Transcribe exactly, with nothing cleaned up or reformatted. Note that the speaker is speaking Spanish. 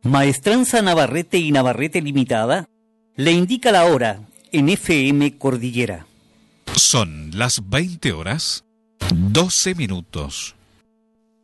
Maestranza Navarrete y Navarrete Limitada le indica la hora en F M Cordillera. Son las veinte horas, doce minutos.